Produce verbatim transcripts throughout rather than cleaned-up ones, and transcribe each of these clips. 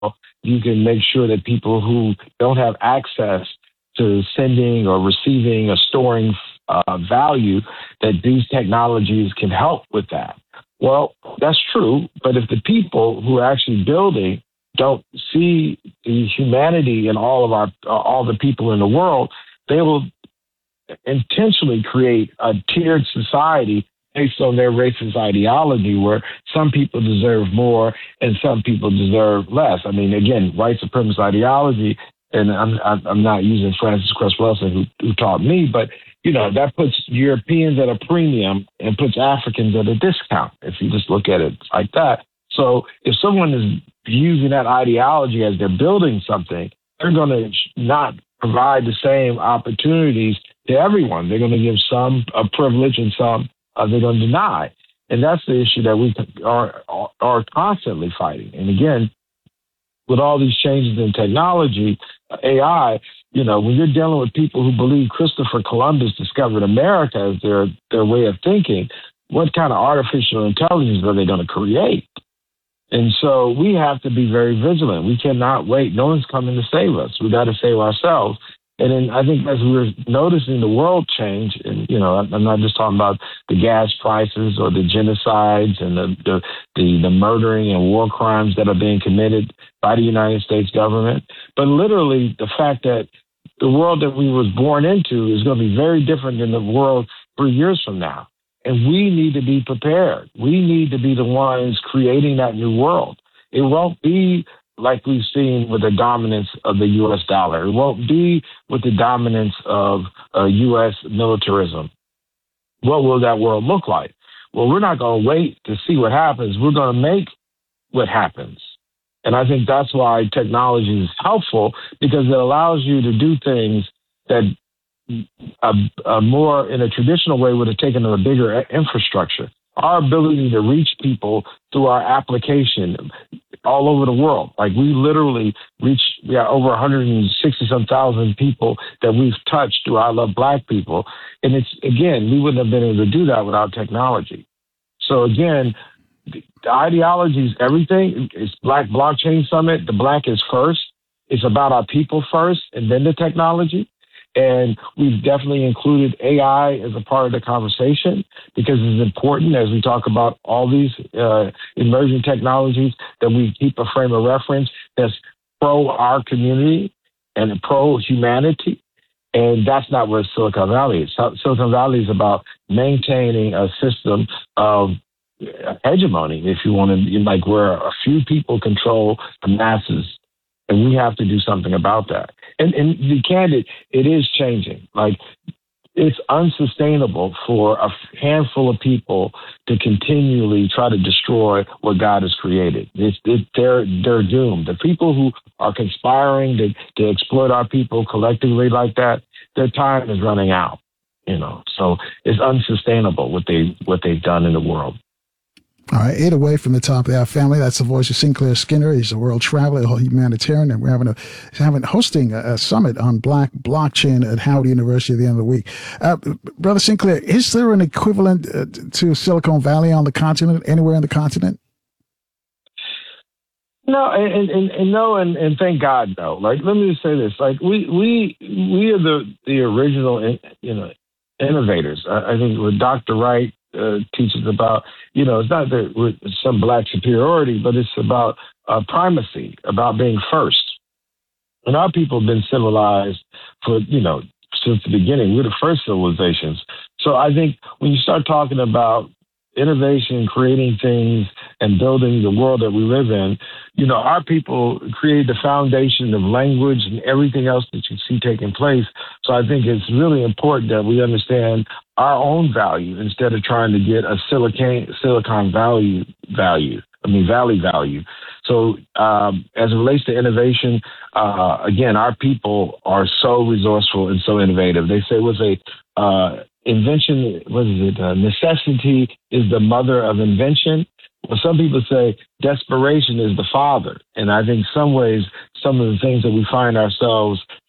you can make sure that people who don't have access to sending or receiving or storing uh, value, that these technologies can help with that. Well, that's true, but if the people who are actually building don't see the humanity in all of our, uh, all the people in the world, they will intentionally create a tiered society based on their racist ideology where some people deserve more and some people deserve less. I mean, again, white supremacist ideology, and I'm, I'm not using Francis Cress Welsing, who, who taught me, but, you know, that puts Europeans at a premium and puts Africans at a discount, if you just look at it like that. So if someone is using that ideology as they're building something, they're going to not provide the same opportunities to everyone. They're going to give some a privilege and some uh, they're going to deny. And that's the issue that we are, are are constantly fighting. And again, with all these changes in technology, A I, you know, when you're dealing with people who believe Christopher Columbus discovered America as their, their way of thinking, what kind of artificial intelligence are they going to create? And so we have to be very vigilant. We cannot wait. No one's coming to save us. We got to save ourselves. And then I think as we're noticing the world change, and, you know, I'm not just talking about the gas prices or the genocides and the, the, the, the murdering and war crimes that are being committed by the United States government, but literally the fact that the world that we was born into is going to be very different than the world three years from now. And we need to be prepared. We need to be the ones creating that new world. It won't be like we've seen with the dominance of the U S dollar. It won't be with the dominance of uh, U S militarism. What will that world look like? Well, we're not going to wait to see what happens. We're going to make what happens. And I think that's why technology is helpful, because it allows you to do things that a, a more in a traditional way would have taken a bigger infrastructure. Our ability to reach people through our application all over the world. Like we literally reach, we have over one hundred sixty some thousand people that we've touched through I Love Black People. And it's, again, we wouldn't have been able to do that without technology. So again, the ideology is everything. It's Black Blockchain Summit. The Black is first. It's about our people first and then the technology. And we've definitely included A I as a part of the conversation because it's important as we talk about all these uh, emerging technologies that we keep a frame of reference that's pro our community and pro humanity. And that's not what Silicon Valley is. Silicon Valley is about maintaining a system of hegemony, if you want to, like where a few people control the masses. And we have to do something about that. And, and to be candid, it is changing. Like, it's unsustainable for a handful of people to continually try to destroy what God has created. It's, it, they're, they're doomed. The people who are conspiring to, to exploit our people collectively like that, their time is running out. You know, so it's unsustainable what they what they've done in the world. All right, eight away from the top of our family. That's the voice of Sinclair Skinner. He's a world traveler, a humanitarian, and we're having a having hosting a, a summit on Black blockchain at Howard University at the end of the week. Uh, Brother Sinclair, is there an equivalent uh, to Silicon Valley on the continent, anywhere in the continent? No, and, and, and no, and, and thank God, no. Like, let me just say this: like, we we we are the the original, you know, innovators. I, I think with Doctor Wright. Uh, teaches about, you know, it's not that with some Black superiority, but it's about uh, primacy, about being first. And our people have been civilized for, you know, since the beginning. We're the first civilizations. So I think when you start talking about innovation, creating things, and building the world that we live in, you know, our people create the foundation of language and everything else that you see taking place. So I think it's really important that we understand our own value instead of trying to get a Silicon Silicon Valley value. I mean, Valley value. So um, as it relates to innovation, uh, again, our people are so resourceful and so innovative. They say it was a uh, invention, what is it? Uh, necessity is the mother of invention. Well, some people say desperation is the father. And I think some ways, some of the things that we find ourselves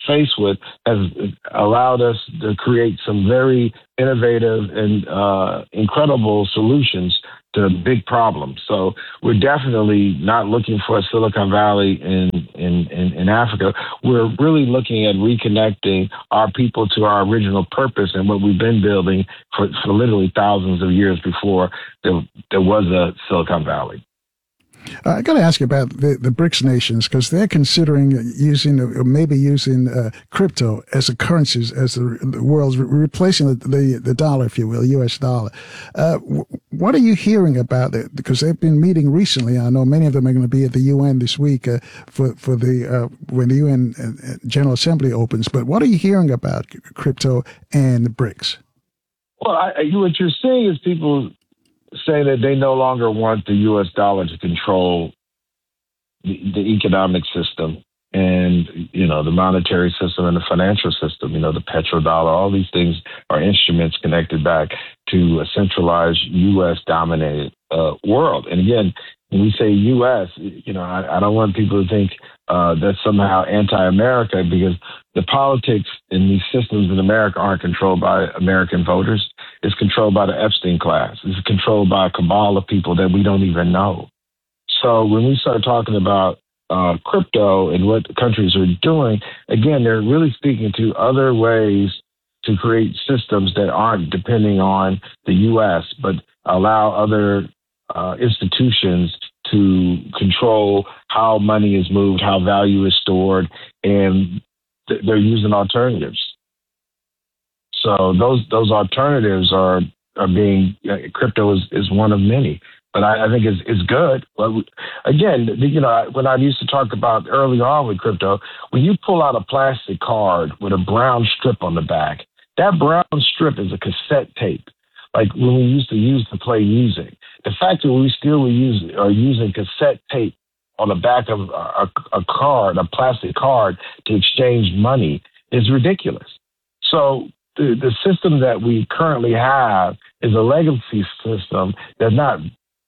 faced with has allowed us to create some very innovative and uh, incredible solutions to big problems. So we're definitely not looking for a Silicon Valley in, in, in, in Africa. We're really looking at reconnecting our people to our original purpose and what we've been building for, for literally thousands of years before there, there was a Silicon Valley. Uh, I got to ask you about the, the BRICS nations, because they're considering using, or maybe using uh, crypto as a currency, as the, the world's re- replacing the, the the dollar, if you will, U S dollar. Uh, w- what are you hearing about it? Because they've been meeting recently. I know many of them are going to be at the U N this week uh, for for the uh, when the U N General Assembly opens. But what are you hearing about crypto and the BRICS? Well, I, what you're seeing is people say that they no longer want the U S dollar to control the, the economic system and, you know, the monetary system and the financial system. You know, the petrodollar, all these things are instruments connected back to a centralized U S dominated uh, world. And again, when we say U S, you know, I, I don't want people to think uh, that's somehow anti-America, because the politics in these systems in America aren't controlled by American voters. It's controlled by the Epstein class. It's controlled by a cabal of people that we don't even know. So when we start talking about uh, crypto and what countries are doing, again, they're really speaking to other ways to create systems that aren't depending on the U S, but allow other uh, institutions to control how money is moved, how value is stored, and th- they're using alternatives. So those those alternatives are are being uh, crypto is, is one of many, but I, I think it's it's good. But we, again, you know, when I used to talk about early on with crypto, when you pull out a plastic card with a brown strip on the back, that brown strip is a cassette tape, like when we used to use to play music. The fact that we still use are using cassette tape on the back of a, a card, a plastic card, to exchange money is ridiculous. So the, the system that we currently have is a legacy system that's not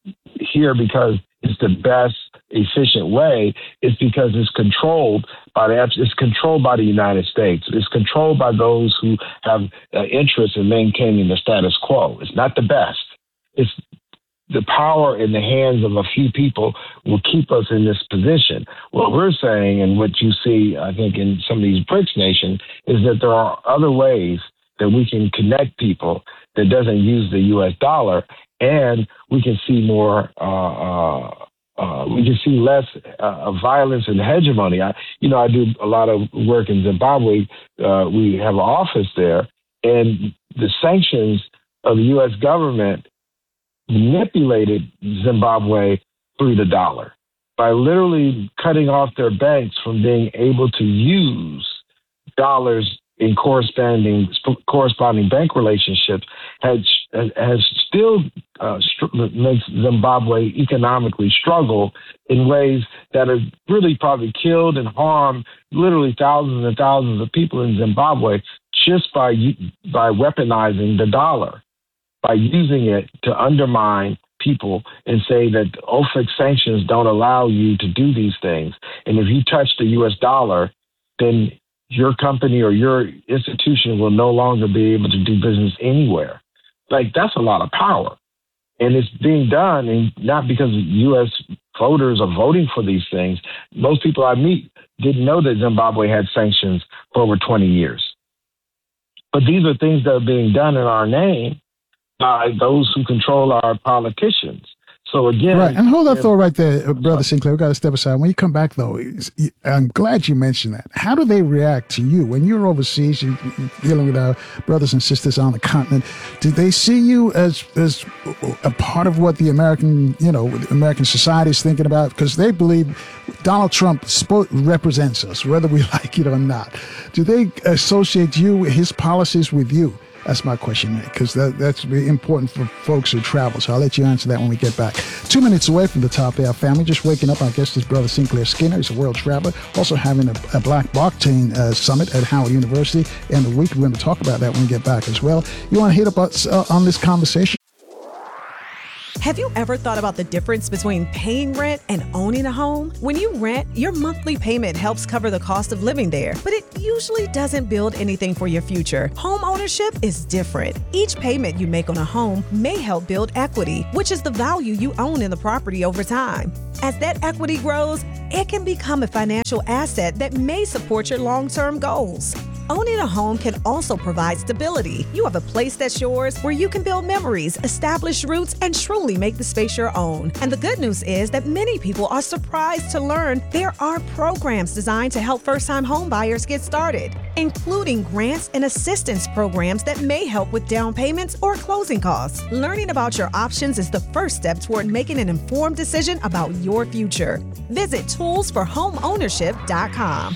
here because it's the best efficient way. It's because it's controlled by the it's controlled by the United States. It's controlled by those who have uh, interest in maintaining the status quo. It's not the best. It's the power in the hands of a few people will keep us in this position. What we're saying, and what you see, I think, in some of these BRICS nations, is that there are other ways that we can connect people that doesn't use the U S dollar, and we can see more, uh, uh, uh, we can see less uh, violence and hegemony. I, you know, I do a lot of work in Zimbabwe. Uh, we have an office there, and the sanctions of the U S government manipulated Zimbabwe through the dollar by literally cutting off their banks from being able to use dollars in corresponding corresponding bank relationships. Has has still uh, makes Zimbabwe economically struggle in ways that have really probably killed and harmed literally thousands and thousands of people in Zimbabwe just by by weaponizing the dollar, by using it to undermine people and say that O F A C sanctions don't allow you to do these things. And if you touch the U S dollar, then your company or your institution will no longer be able to do business anywhere. Like, that's a lot of power. And it's being done, and not because U S voters are voting for these things. Most people I meet didn't know that Zimbabwe had sanctions for over twenty years. But these are things that are being done in our name by those who control our politicians. So again, right. And hold that thought right there, Brother Sinclair. We've got to step aside. When you come back, though, I'm glad you mentioned that. How do they react to you when you're overseas, you're dealing with our brothers and sisters on the continent? Do they see you as as a part of what the American, you know, American society is thinking about? Because they believe Donald Trump represents us, whether we like it or not. Do they associate you, his policies, with you? That's my question, because that, that's really important for folks who travel. So I'll let you answer that when we get back. Two minutes away from the top of our family, just waking up. Our guest is Brother Sinclair Skinner. He's a world traveler, also having a, a Black Blockchain uh, Summit at Howard University in the week. We're going to talk about that when we get back as well. You want to hit up us uh, on this conversation? Have you ever thought about the difference between paying rent and owning a home? When you rent, your monthly payment helps cover the cost of living there, but it usually doesn't build anything for your future. Home ownership is different. Each payment you make on a home may help build equity, which is the value you own in the property over time. As that equity grows, it can become a financial asset that may support your long-term goals. Owning a home can also provide stability. You have a place that's yours where you can build memories, establish roots, and truly make the space your own. And the good news is that many people are surprised to learn there are programs designed to help first-time home buyers get started, including grants and assistance programs that may help with down payments or closing costs. Learning about your options is the first step toward making an informed decision about your future. Visit tools for home ownership dot com.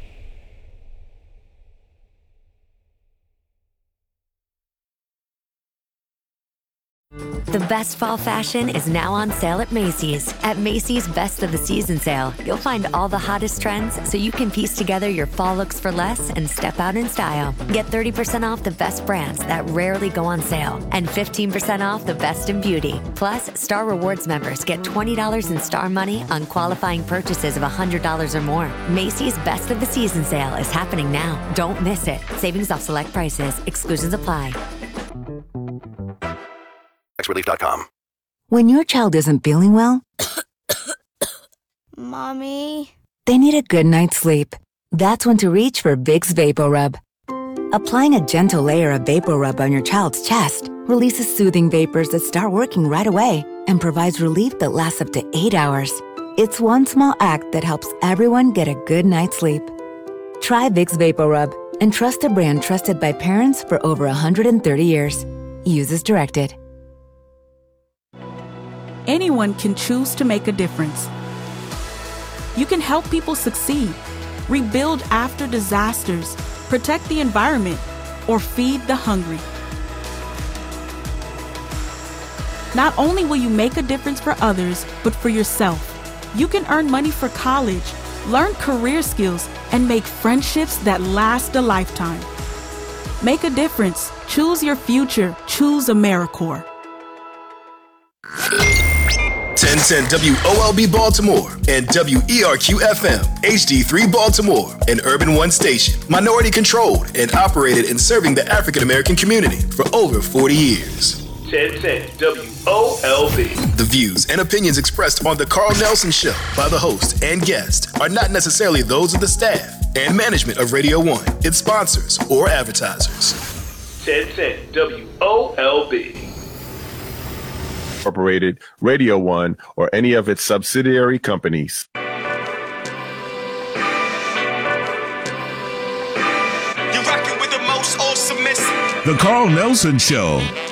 The best fall fashion is now on sale at Macy's. At Macy's Best of the Season sale, you'll find all the hottest trends so you can piece together your fall looks for less and step out in style. Get thirty percent off the best brands that rarely go on sale and fifteen percent off the best in beauty. Plus, Star Rewards members get twenty dollars in Star Money on qualifying purchases of one hundred dollars or more. Macy's Best of the Season sale is happening now. Don't miss it. Savings off select prices. Exclusions apply. Relief dot com. When your child isn't feeling well, Mommy, they need a good night's sleep. That's when to reach for Vicks VapoRub. Applying a gentle layer of VapoRub on your child's chest releases soothing vapors that start working right away and provides relief that lasts up to eight hours. It's one small act that helps everyone get a good night's sleep. Try Vicks VapoRub and trust a brand trusted by parents for over one hundred thirty years. Use as directed. Anyone can choose to make a difference. You can help people succeed, rebuild after disasters, protect the environment, or feed the hungry. Not only will you make a difference for others, but for yourself. You can earn money for college, learn career skills, and make friendships that last a lifetime. Make a difference. Choose your future. Choose AmeriCorps. ten ten W O L B Baltimore and W E R Q F M H D three Baltimore, an Urban One station, minority controlled and operated in serving the African American community for over forty years. ten ten W O L B. The views and opinions expressed on the Carl Nelson Show by the host and guest are not necessarily those of the staff and management of Radio One, its sponsors, or advertisers. ten ten W O L B. Incorporated, Radio One, or any of its subsidiary companies. You're rocking with the most awesome. The Carl Nelson Show